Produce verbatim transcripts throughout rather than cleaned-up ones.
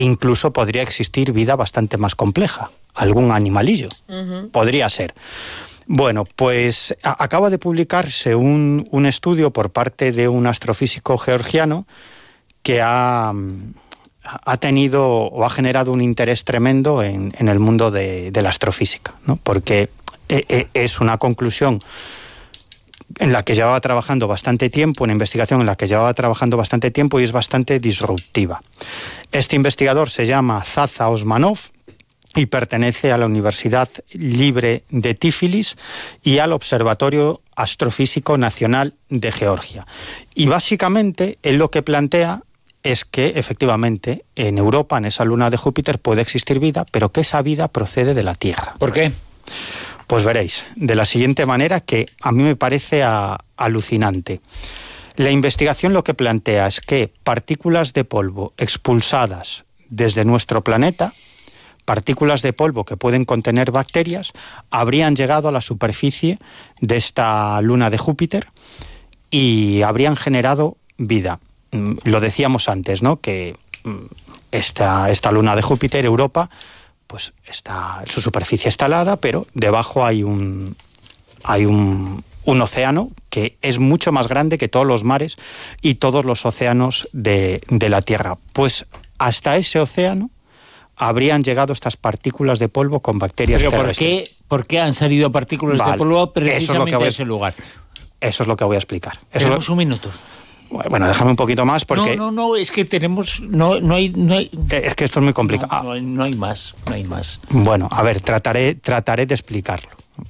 incluso podría existir vida bastante más compleja, algún animalillo, uh-huh. podría ser. Bueno, pues a, acaba de publicarse un, un estudio por parte de un astrofísico georgiano que ha, ha tenido o ha generado un interés tremendo en, en el mundo de, de la astrofísica, ¿no? Porque es una conclusión en la que llevaba trabajando bastante tiempo, una investigación en la que llevaba trabajando bastante tiempo y es bastante disruptiva. Este investigador se llama Zaza Osmanov y pertenece a la Universidad Libre de Tiflis y al Observatorio Astrofísico Nacional de Georgia. Y básicamente él lo que plantea es que efectivamente en Europa, en esa luna de Júpiter, puede existir vida, pero que esa vida procede de la Tierra. ¿Por qué? Pues veréis, de la siguiente manera, que a mí me parece a, alucinante. La investigación lo que plantea es que partículas de polvo expulsadas desde nuestro planeta, partículas de polvo que pueden contener bacterias, habrían llegado a la superficie de esta luna de Júpiter y habrían generado vida. Lo decíamos antes, ¿no? Que esta, esta luna de Júpiter, Europa, pues está, su superficie está helada, pero debajo hay un hay un, un océano que es mucho más grande que todos los mares y todos los océanos de, de la Tierra. Pues hasta ese océano habrían llegado estas partículas de polvo con bacterias ¿Pero terrestres. ¿Pero por qué, por qué han salido partículas vale, de polvo precisamente de ese lugar? Eso es lo que voy a explicar. Eso Tenemos lo... un minuto. Bueno, déjame un poquito más porque... No, no, no, es que tenemos... No, no, hay, no hay... Es que esto es muy complicado. No, no, hay, no hay más, no hay más. Bueno, a ver, trataré, trataré de explicarlo.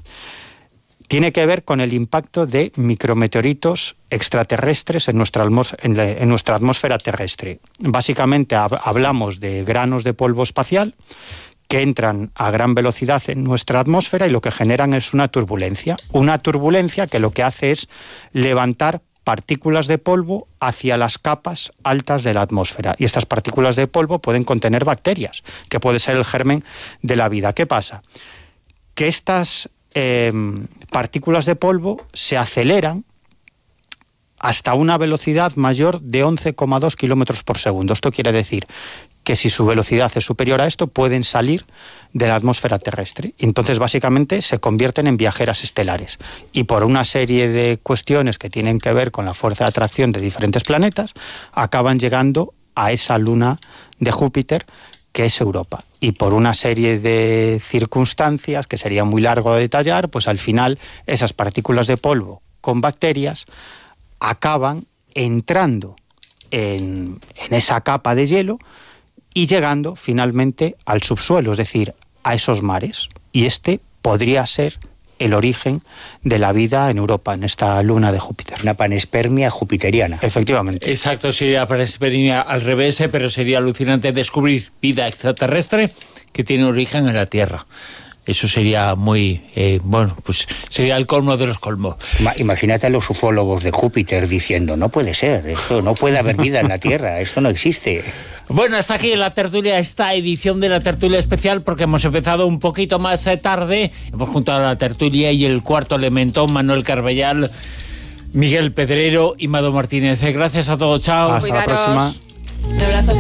Tiene que ver con el impacto de micrometeoritos extraterrestres en nuestra, en la, en nuestra atmósfera terrestre. Básicamente hab- hablamos de granos de polvo espacial que entran a gran velocidad en nuestra atmósfera y lo que generan es una turbulencia. Una turbulencia que lo que hace es levantar partículas de polvo hacia las capas altas de la atmósfera. Y estas partículas de polvo pueden contener bacterias, que puede ser el germen de la vida. ¿Qué pasa? Que estas eh, partículas de polvo se aceleran hasta una velocidad mayor de once coma dos kilómetros por segundo. Esto quiere decir que si su velocidad es superior a esto, pueden salir de la atmósfera terrestre. Y entonces, básicamente, se convierten en viajeras estelares. Y por una serie de cuestiones que tienen que ver con la fuerza de atracción de diferentes planetas, acaban llegando a esa luna de Júpiter, que es Europa. Y por una serie de circunstancias, que sería muy largo de detallar, pues al final, esas partículas de polvo con bacterias acaban entrando en, en esa capa de hielo y llegando finalmente al subsuelo, es decir, a esos mares. Y este podría ser el origen de la vida en Europa, en esta luna de Júpiter. Una panespermia jupiteriana. Efectivamente. Exacto, sería panespermia al revés, pero sería alucinante descubrir vida extraterrestre que tiene origen en la Tierra. Eso sería muy, eh, bueno, pues sería el colmo de los colmos. Imagínate a los ufólogos de Júpiter diciendo, no puede ser, esto no puede haber vida en la Tierra, esto no existe. Bueno, hasta aquí la tertulia, esta edición de la tertulia especial, porque hemos empezado un poquito más tarde. Hemos juntado la tertulia y el cuarto elemento, Manuel Carballal, Miguel Pedrero y Mado Martínez. Gracias a todos, chao. Hasta Cuidaros. La próxima. Un abrazo.